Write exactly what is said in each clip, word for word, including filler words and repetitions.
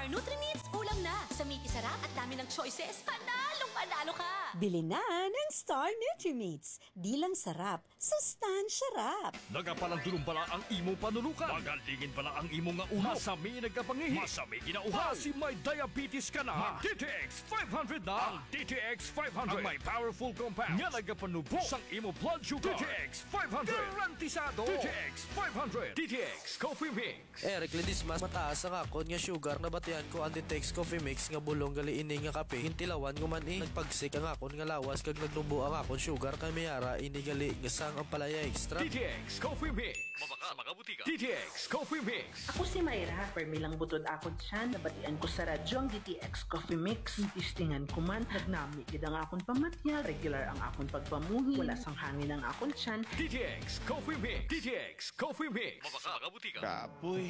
Star Nutri-Meats, ulam na. Sa Miki Sarap at dami ng choices, panalong panalo ka. Bili na ng Star Nutri-Meats. Di lang sarap, sustansya rap. Nagapalang pala ang imong panulukan. Magalingin pala ang imong nga uhaw. Masami nagkapangihi. Masami ginauhaw. Kasi may diabetes ka na. D T X five hundred na. Ang D T X five hundred. Ang may powerful compound. Nga nagapanubo sang imo blood sugar. D T X five hundred. Garantisado. D T X five hundred. D T X Coffee Mix. Eric Lidis mas mataas ang akon nga sugar na batian ko ang D T X Coffee Mix nga bulong gali ini nga kape. Hintilawan ko man eh. Nagpagsik ang akon nga lawas kag nagnubo ang akon sugar kay mayara ini gali nga sang ang palaya extra. D T X Coffee Mix. Mabaka mga butika. D T X Coffee Mix. Ako si Mayra, permilang butod akon siya, nabatian ko sa radyo ang D T X Coffee Mix. Tistingan ko man, nagnami gid ang akon pamatya, regular ang akon pagpamuhi, wala sang hangin ang akon tiyan. D T X Coffee Mix. D T X Coffee Mix. Mabaka mga butika. Kapoy.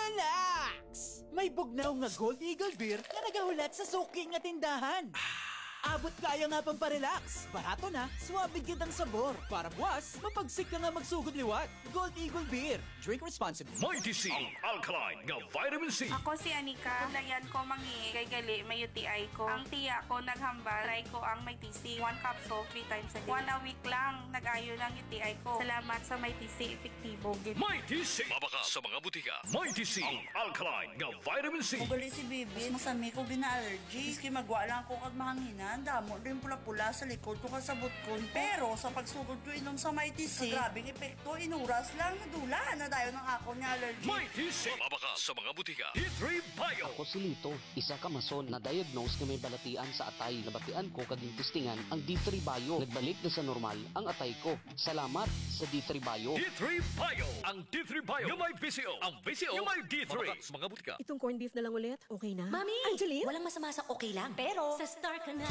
Relax! May bugnaw nga Gold Eagle Beer na nagahulat sa suking nga tindahan. Abot kaya nga pang parelax. Barato na, suwabe kitang sabor. Para buwas, mapagsik ka nga magsugod liwat. Gold Eagle Beer. Drink responsibly. Mighty C. Ang alkaline nga vitamin C. Ako si Anika. Layan ko mangi kay gali may U T I ko. Ang tiya ko naghambal. Try ko ang may T C. One capsule, three times a day. One a week lang nag-ayo ng U T I ko. Salamat sa may T C. Epektibo. Mighty C. Mabaka sa mga butika. Mighty C. Ang alkaline nga vitamin C. Ugali si Bibi, masami ko gina-allergy. Iski magwa lang ko kag mahanginan. Damo din pula-pula sa likod ko kasabot ko. Pero sa pagsugod ko inom sa Mighty C, grabing epekto, inuras lang, dula na dayo ng ako niya allergy. Mighty C. Mabaka sa mga butika. D three Bio. Ako si Lito, isa ka mason na diagnose nga may balatian sa atay. Nabatian ko kaging testingan ang D three Bio. Nagbalik na sa normal ang atay ko. Salamat sa D three Bio. D three Bio. Ang D three Bio. Yung may B C O. Ang B C O. Yung may D three. Mabaka sa mga butika. Itong corned beef na lang ulit, okay na? Mami, Angeline? walang masama sa okay lang. Pero, sa Star ka na.